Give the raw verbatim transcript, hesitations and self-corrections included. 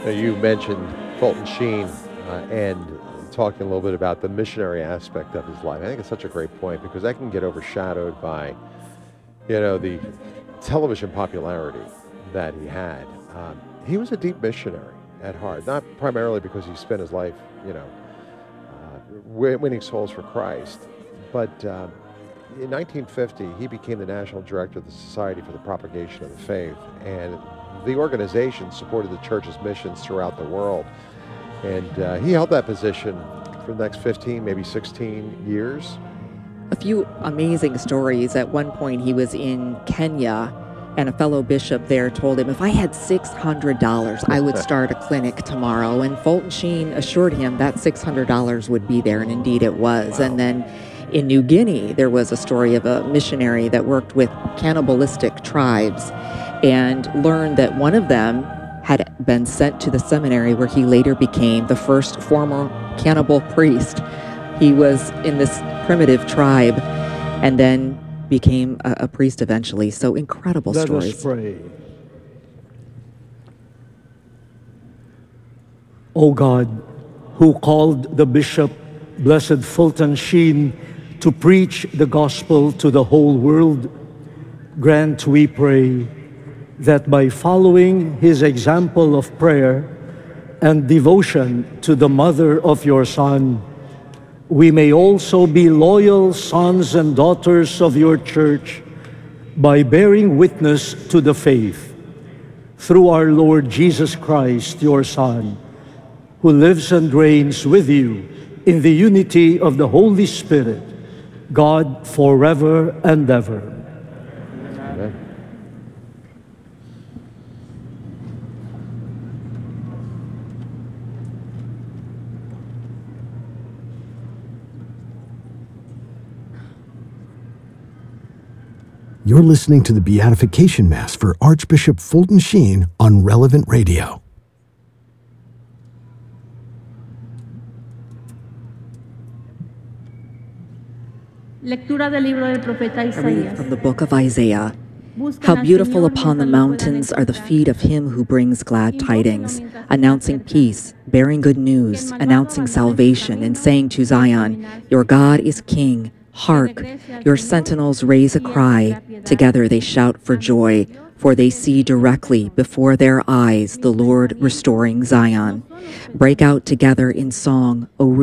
Now, you mentioned Fulton Sheen uh, and talking a little bit about the missionary aspect of his life. I think it's such a great point because that can get overshadowed by, you know, the television popularity that he had. Um, he was a deep missionary at heart, not primarily because he spent his life, you know, uh, wi- winning souls for Christ, but um, in nineteen fifty, he became the national director of the Society for the Propagation of the Faith, and the organization supported the church's missions throughout the world. And uh, he held that position for the next fifteen, maybe sixteen years. A few amazing stories. At one point, he was in Kenya, and a fellow bishop there told him, if I had six hundred dollars, I would start a clinic tomorrow. And Fulton Sheen assured him that six hundred dollars would be there, and indeed it was. Wow. And then in New Guinea, there was a story of a missionary that worked with cannibalistic tribes and learned that one of them had been sent to the seminary where he later became the first former cannibal priest. He was in this primitive tribe and then became a, a priest eventually. So incredible Let stories. us pray. O God, who called the Bishop Blessed Fulton Sheen to preach the gospel to the whole world, grant, we pray, that by following his example of prayer and devotion to the mother of your Son, we may also be loyal sons and daughters of your church by bearing witness to the faith. Through our Lord Jesus Christ, your Son, who lives and reigns with you in the unity of the Holy Spirit, God forever and ever. Amen. You're listening to the Beatification Mass for Archbishop Fulton Sheen on Relevant Radio. Lectura del libro del profeta A reading Isaías. from the book of Isaiah. Busquen How al beautiful Señor upon the mientras mountains puedan are the encontrar. feet of him who brings glad Invóquenlo tidings, mientras está announcing cerca. peace, bearing good news, Que el malvado announcing abandone su salvation, and camino saying to y Zion, examinarse. your God is king. Hark, regrese al your Señor, sentinels raise a y él cry. tendrá piedad. Together they shout for Amén. joy, Dios for they es see el directly perdón. before their eyes the Mis Lord pensamientos restoring no Zion. son los Break out pensamientos together in song, O